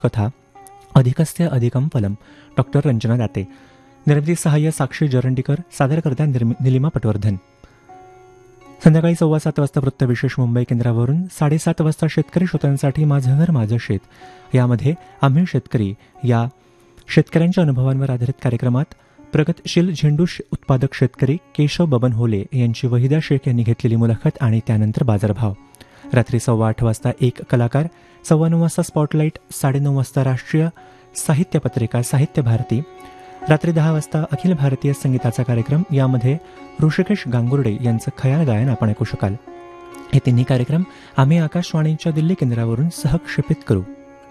कथा अधिकस्य अधिकम फलम डॉक्टर रंजना दाते. निर्मिती सहाय्य साक्षी जरंडीकर. सादरकर्त्या निलिमा पटवर्धन. संध्याकाळी 7:15 वाजता वृत्तविशेष मुंबई केंद्रावरून. 7:30 वाजता शेतकरी श्रोत्यांसाठी माझं घर माझं शेत. यामध्ये आम्ही शेतकरी या शेतकऱ्यांच्या अनुभवांवर आधारित कार्यक्रमात प्रगतशील झेंडू उत्पादक शेतकरी केशव बबन होले यांची वहिदा शेख यांनी घेतलेली मुलाखत आणि त्यानंतर बाजारभाव. रात्री 8:15 वाजता एक कलाकार. 9:15 वाजता स्पॉटलाईट. 9:30 वाजता राष्ट्रीय साहित्य पत्रिका साहित्य भारती. रात्री 10 वाजता अखिल भारतीय संगीताचा कार्यक्रम. यामध्ये ऋषिकेश गांगुर्डे यांचं खयाल गायन आपण ऐकू शकाल. हे तिन्ही कार्यक्रम आम्ही आकाशवाणीच्या दिल्ली केंद्रावरून सहक्षेपित करू.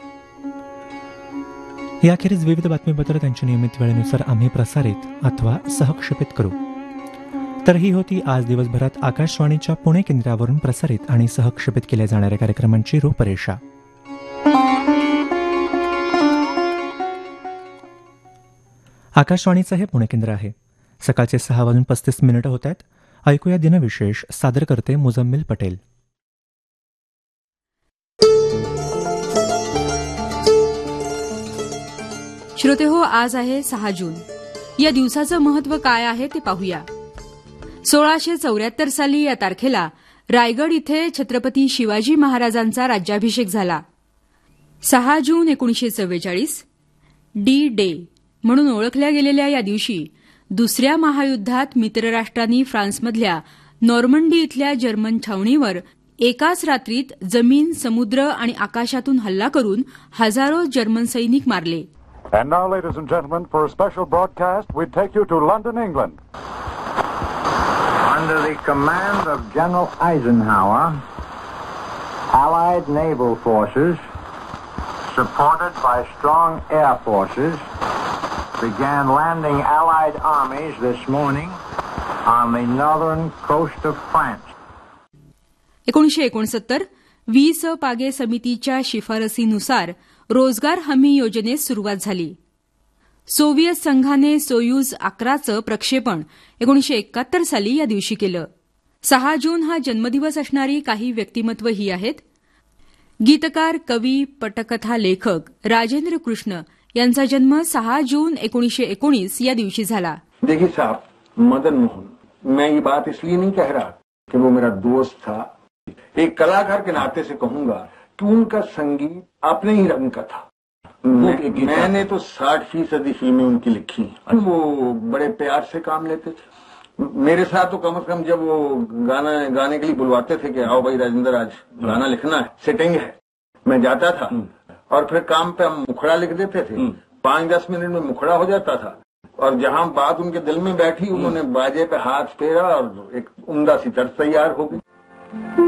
याखेरीज विविध बातमीपत्र त्यांच्या नियमित वेळेनुसार आम्ही प्रसारित अथवा सहक्षेपित करू. तर ही होती आज दिवसभरात आकाशवाणीच्या पुणे केंद्रावरून प्रसारित आणि सहक्षेपित केल्या जाणाऱ्या कार्यक्रमांची रूपरेषा. आकाशवाणीचं हे पुणे केंद्र आहे. सकाळचे 6:35 होत आहेत. ऐकूया दिनविशेष. सादर करते मुजम्मिल पटेल. श्रोते हो, आज आहे 6 जून. या दिवसाचं महत्त्व काय आहे ते पाहूया. 1674 साली या तारखेला रायगड इथे छत्रपती शिवाजी महाराजांचा राज्याभिषेक झाला. 6 जून 1944 डी डे म्हणून ओळखल्या गेलेल्या या दिवशी दुसऱ्या महायुद्धात मित्रराष्ट्रांनी फ्रान्समधल्या नॉर्मंडी इथल्या जर्मन छावणीवर एकाच रात्रीत जमीन, समुद्र आणि आकाशातून हल्ला करून हजारो जर्मन सैनिक मारले. And now, ladies and gentlemen, for a special broadcast, we take you to London, England. Under the command of General Eisenhower, Allied naval forces, supported by strong air forces, began landing Allied armies this morning on the northern coast of France. 1969 20 पागे समितीच्या शिफारसीनुसार रोजगार हमी योजनेस सुरुवात झाली. Soviet संघाने Soyuz 11चं प्रक्षेपण 1971 साली या दिवशी केलं. 6 जून हा जन्मदिवस असणारी काही व्यक्तिमत्व ही आहेत. गीतकार, कवी, पटकथा लेखक राजेंद्र कृष्ण यांचा जन्म 6 जून 1919 या दिवशी झाला. देखिए साहब, मदन मोहन, मैं ये बात इसलिए नहीं कह रहा कि वो मेरा दोस्त था. एक कलाकार के नाते से कहूंगा कि उनका संगीत अपने ही रंग का था. मैंने तो 60% फिल्में उनकी लिखी. वो बड़े प्यार से काम लेते थे मेरे साथ. तो कम से कम जब वो गाने के लिए बुलवाते थे कि आओ भाई राजेंद्र, आज गाना लिखना है, सेटिंग है, मैं जाता था और फिर काम पे हम मुखड़ा लिख देते थे. 5-10 मिनट में मुखड़ा हो जाता था और जहां बात उनके दिल में बैठी, उन्होंने बाजे पे हाथ फेरा और एक उम्दा सी तर्ज तैयार हो गई.